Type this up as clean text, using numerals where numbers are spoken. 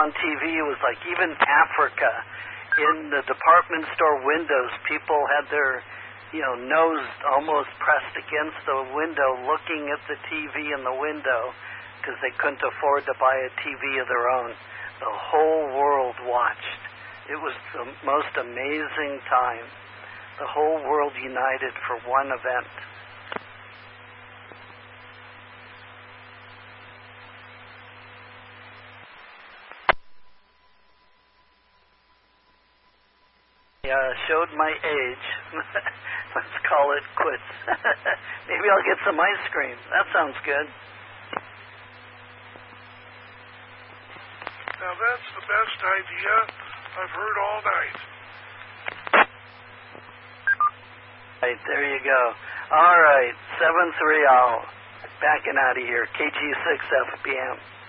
on TV, it was like even Africa. In the department store windows, people had their, nose almost pressed against the window looking at the TV in the window because they couldn't afford to buy a TV of their own. The whole world watched. It was the most amazing time. The whole world united for one event. Showed my age. Let's call it quits. Maybe I'll get some ice cream. That sounds good. Now that's the best idea I've heard all night. Right, there you go. All right, 7-3, I'll backing out of here. KG6 FPM.